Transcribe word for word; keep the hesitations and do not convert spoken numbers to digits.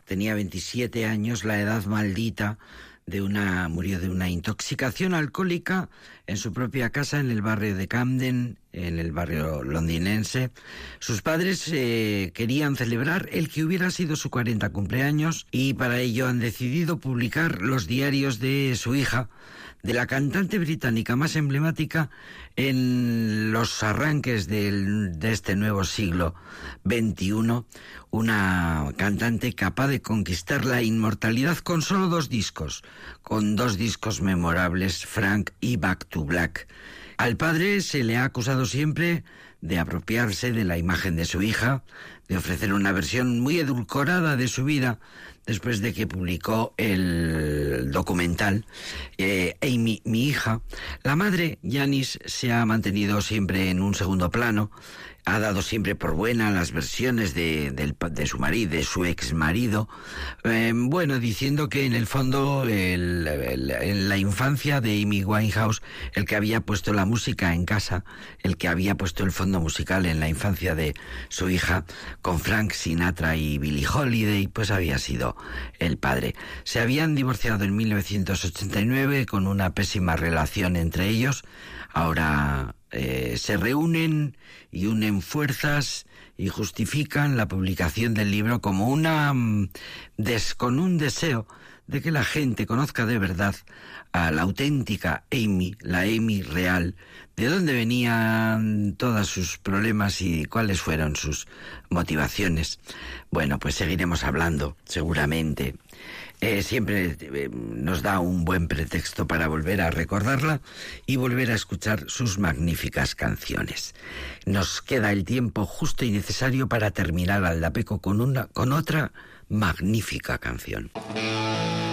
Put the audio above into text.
tenía veintisiete años, la edad maldita de una murió de una intoxicación alcohólica en su propia casa en el barrio de Camden, en el barrio londinense. Sus padres eh, querían celebrar el que hubiera sido su cuarenta cumpleaños y para ello han decidido publicar los diarios de su hija, de la cantante británica más emblemática en los arranques del, de este nuevo siglo veintiuno, una cantante capaz de conquistar la inmortalidad con solo dos discos, con dos discos memorables, Frank y Back to Black. Al padre se le ha acusado siempre de apropiarse de la imagen de su hija, de ofrecer una versión muy edulcorada de su vida, después de que publicó el documental eh, Amy, mi hija. La madre, Janis, se ha mantenido siempre en un segundo plano, ha dado siempre por buena las versiones de, de, de su marido, de su ex marido, eh, bueno, diciendo que en el fondo, el, el, en la infancia de Amy Winehouse, el que había puesto la música en casa, el que había puesto el fondo musical en la infancia de su hija, con Frank Sinatra y Billie Holiday, pues había sido el padre. Se habían divorciado en mil novecientos ochenta y nueve con una pésima relación entre ellos. Ahora eh, se reúnen y unen fuerzas y justifican la publicación del libro como una des, con un deseo de que la gente conozca de verdad a la auténtica Amy, la Amy real, de dónde venían todos sus problemas y cuáles fueron sus motivaciones. Bueno, pues seguiremos hablando, seguramente. Eh, siempre eh, nos da un buen pretexto para volver a recordarla y volver a escuchar sus magníficas canciones. Nos queda el tiempo justo y necesario para terminar Aldapeco con una, con otra magnífica canción.